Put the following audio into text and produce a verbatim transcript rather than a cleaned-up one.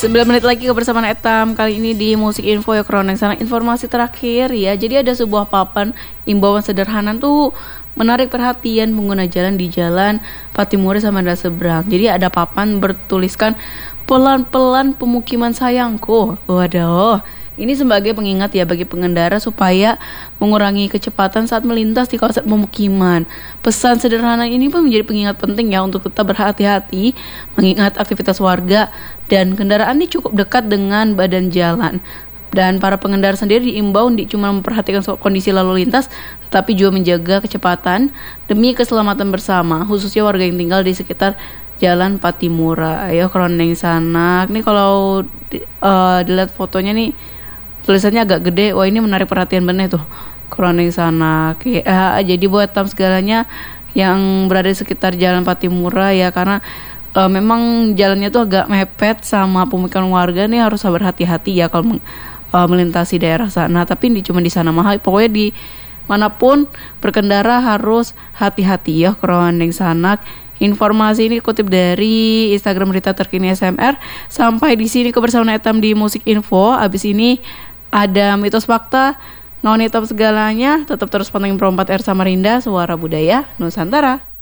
sembilan menit lagi kebersamaan Etam. Kali ini di Musik Info ya Kroneng sana. Informasi terakhir ya. Jadi ada sebuah papan imbauan sederhana tuh menarik perhatian pengguna jalan di Jalan Patimura Samudra Seberang. Jadi ada papan bertuliskan pelan-pelan pemukiman sayangku. Waduh. Ini sebagai pengingat ya bagi pengendara supaya mengurangi kecepatan saat melintas di kawasan pemukiman. Pesan sederhana ini pun menjadi pengingat penting ya untuk tetap berhati-hati mengingat aktivitas warga dan kendaraan ini cukup dekat dengan badan jalan. Dan para pengendara sendiri diimbau untuk cuma memperhatikan kondisi lalu lintas, tetapi juga menjaga kecepatan demi keselamatan bersama, khususnya warga yang tinggal di sekitar Jalan Patimura. Ayo Kroneng Sanak. Nih kalau uh, dilihat fotonya nih tulisannya agak gede. Wah, ini menarik perhatian bener tuh. Kroneng Sanak. Ya, jadi buat tam segalanya yang berada di sekitar Jalan Patimura ya, karena uh, memang jalannya tuh agak mepet sama pemukiman warga nih, harus berhati-hati ya kalau uh, melintasi daerah sana. Tapi ini cuma di sana mahal. Pokoknya di manapun berkendara harus hati-hati ya Kroneng Sanak. Informasi ini kutip dari Instagram berita terkini S M R. Sampai di sini kebersamaan Etam di Musik Info. Abis ini ada mitos fakta, non hitam segalanya. Tetap terus pantengin Pro empat R Samarinda, suara budaya Nusantara.